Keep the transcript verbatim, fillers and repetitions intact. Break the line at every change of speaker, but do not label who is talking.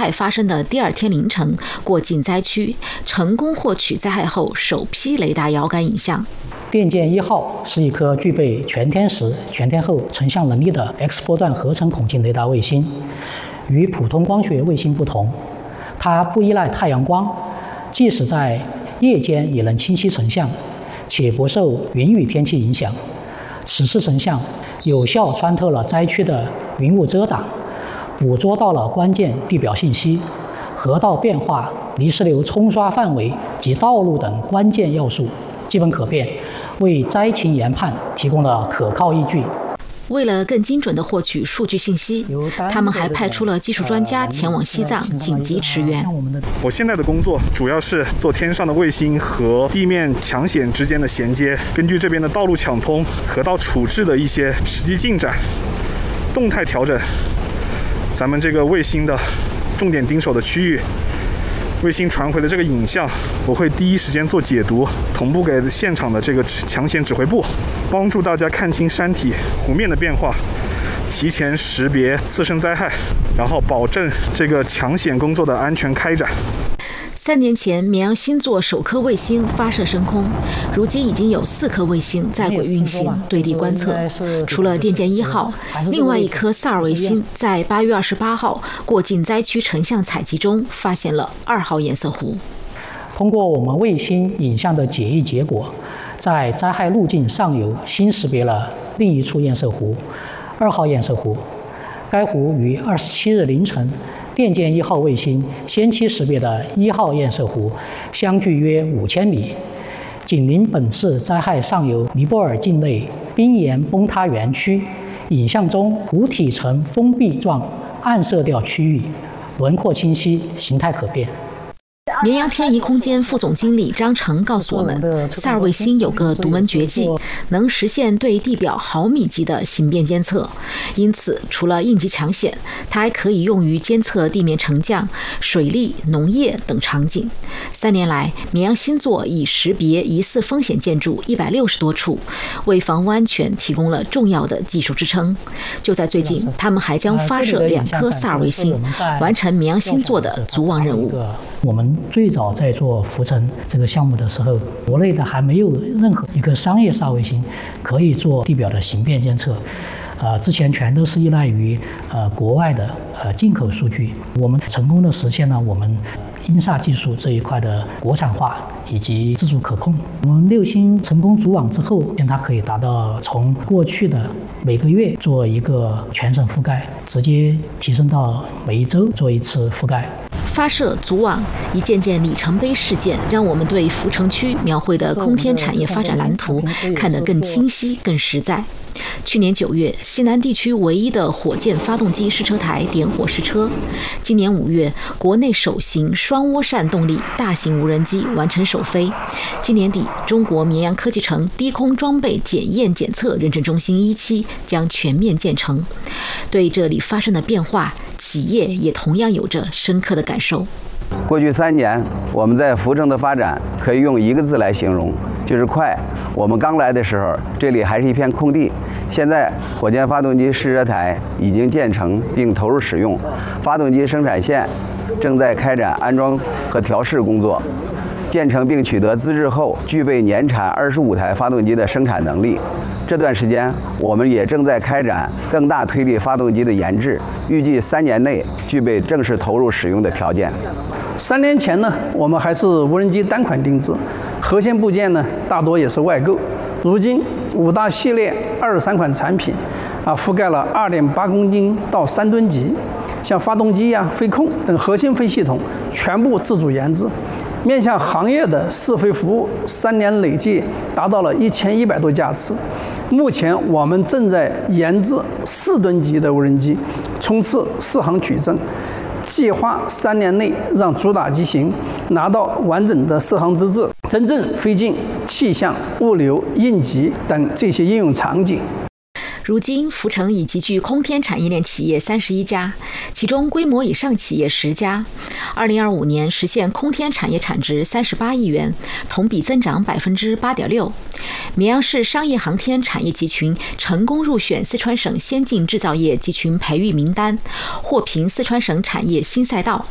害发生的第二天凌晨，过境灾区，成功获取灾害后首批雷达遥感影像。
电剑一号是一颗具备全天时、全天候成像能力的 X 波段合成孔径雷达卫星。与普通光学卫星不同，它不依赖太阳光，即使在夜间也能清晰成像，且不受云雨天气影响。此次成像有效穿透了灾区的云雾遮挡，捕捉到了关键地表信息、河道变化、泥石流冲刷范围及道路等关键要素，基本可辨，为灾情研判提供了可靠依据。
为了更精准地获取数据信息，他们还派出了技术专家前往西藏紧急驰援。
我现在的工作主要是做天上的卫星和地面抢险之间的衔接，根据这边的道路抢通、河道处置的一些实际进展，动态调整咱们这个卫星的重点盯守的区域。卫星传回的这个影像，我会第一时间做解读，同步给现场的这个抢险指挥部，帮助大家看清山体、湖面的变化，提前识别次生灾害，然后保证这个抢险工作的安全开展。
三年前，绵阳星座首颗卫星发射升空，如今已经有四颗卫星在轨运行，对地观测。除了电剑一号，另外一颗萨尔卫星在八月二十八号过境灾区成像采集中发现了二号堰塞湖。
通过我们卫星影像的解译结果，在灾害路径上游新识别了另一处堰塞湖——二号堰塞湖。该湖于二十七日凌晨，电剑一号卫星先期识别的一号堰塞湖相距约五千米，紧邻本次灾害上游尼泊尔境内冰岩崩塌园区。影像中湖体呈封闭状暗色调区域，轮廓清晰，形态可辨。
绵阳天仪空间副总经理张成告诉我们，萨尔卫星有个独门绝技，能实现对地表毫米级的形变监测。因此，除了应急抢险，它还可以用于监测地面沉降、水利、农业等场景。三年来，绵阳星座已识别疑似风险建筑一百六十多处，为房屋安全提供了重要的技术支撑。就在最近，他们还将发射两颗萨尔卫星，完成绵阳星座的组网任务。
我们最早在做浮沉这个项目的时候，国内的还没有任何一个商业萨卫星可以做地表的形变监测，呃，之前全都是依赖于呃国外的呃进口数据。我们成功的实现了我们音萨技术这一块的国产化以及自主可控。我们六星成功组网之后，它可以达到从过去的每个月做一个全省覆盖，直接提升到每一周做一次覆盖。
发射组网，一件件里程碑事件，让我们对浮城区描绘的空天产业发展蓝图看得更清晰、更实在。去年九月，西南地区唯一的火箭发动机试车台点火试车。今年五月，国内首型双涡扇动力大型无人机完成首飞。今年底，中国绵阳科技城低空装备检验检测认证中心一期将全面建成。对这里发生的变化，企业也同样有着深刻的感受。
过去三年，我们在浮城的发展可以用一个字来形容，就是快。我们刚来的时候，这里还是一片空地，现在火箭发动机试车台已经建成并投入使用，发动机生产线正在开展安装和调试工作。建成并取得资质后，具备年产二十五台发动机的生产能力。这段时间，我们也正在开展更大推力发动机的研制，预计三年内具备正式投入使用的条件。
三年前呢，我们还是无人机单款定制，核心部件呢大多也是外购。如今五大系列二十三款产品，啊，覆盖了二点八公斤到三吨级，像发动机呀、飞控等核心飞系统全部自主研制。面向行业的试飞服务，三年累计达到了一千一百多架次。目前我们正在研制四吨级的无人机，冲刺四航矩阵。计划三年内让主打机型拿到完整的适航资质，真正飞进气象、物流、应急等这些应用场景。
如今，浮城已集聚空天产业链企业三十一家，其中规模以上企业十家。二零二五年实现空天产业产值三十八亿元，同比增长百分之八点六。绵阳市商业航天产业集群成功入选四川省先进制造业集群培育名单，获评四川省产业新赛道。